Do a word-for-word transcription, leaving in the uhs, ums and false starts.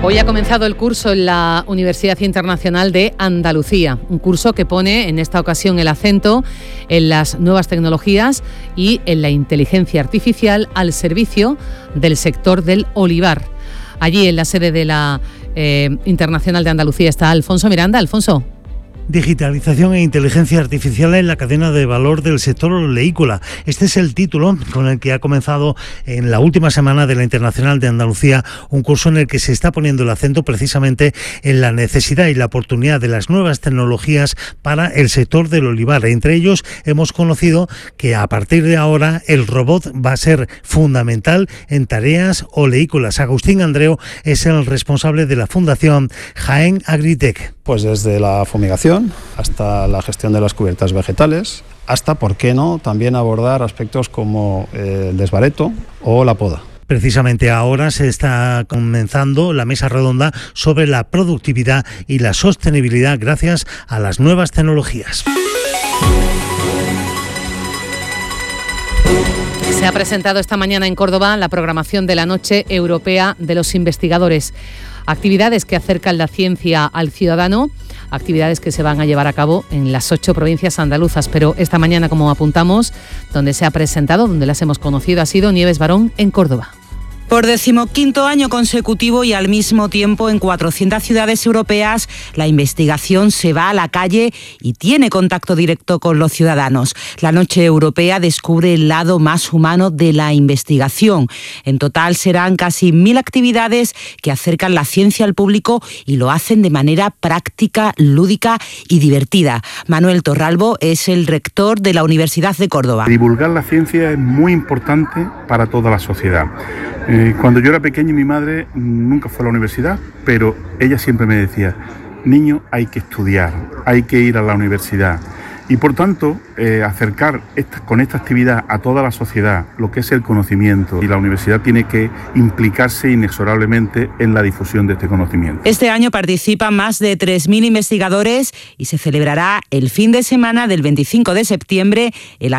Hoy ha comenzado el curso en la Universidad Internacional de Andalucía, un curso que pone en esta ocasión el acento en las nuevas tecnologías y en la inteligencia artificial al servicio del sector del olivar. Allí en la sede de la eh, Internacional de Andalucía está Alfonso Miranda. Alfonso. Digitalización e inteligencia artificial en la cadena de valor del sector oleícola. Este es el título con el que ha comenzado en la última semana de la Internacional de Andalucía, un curso en el que se está poniendo el acento precisamente en la necesidad y la oportunidad de las nuevas tecnologías para el sector del olivar. Entre ellos hemos conocido que a partir de ahora el robot va a ser fundamental en tareas oleícolas. Agustín Andreu es el responsable de la Fundación Jaén Agritech. Pues desde la fumigación hasta la gestión de las cubiertas vegetales, hasta, ¿por qué no?, también abordar aspectos como el desbareto o la poda. Precisamente ahora se está comenzando la mesa redonda sobre la productividad y la sostenibilidad gracias a las nuevas tecnologías. Se ha presentado esta mañana en Córdoba la programación de la Noche Europea de los Investigadores. Actividades que acercan la ciencia al ciudadano, actividades que se van a llevar a cabo en las ocho provincias andaluzas. Pero esta mañana, como apuntamos, donde se ha presentado, donde las hemos conocido, ha sido Nieves Barón en Córdoba. Por decimoquinto año consecutivo y al mismo tiempo en cuatrocientas ciudades europeas, la investigación se va a la calle y tiene contacto directo con los ciudadanos. La Noche Europea descubre el lado más humano de la investigación. En total serán casi mil actividades que acercan la ciencia al público y lo hacen de manera práctica, lúdica y divertida. Manuel Torralbo es el rector de la Universidad de Córdoba. Divulgar la ciencia es muy importante para toda la sociedad. Eh, cuando yo era pequeño, mi madre nunca fue a la universidad, pero ella siempre me decía: niño, hay que estudiar, hay que ir a la universidad. Y por tanto, eh, acercar esta, con esta actividad a toda la sociedad lo que es el conocimiento, y la universidad tiene que implicarse inexorablemente en la difusión de este conocimiento. Este año participan más de tres mil investigadores y se celebrará el fin de semana del veinticinco de septiembre en la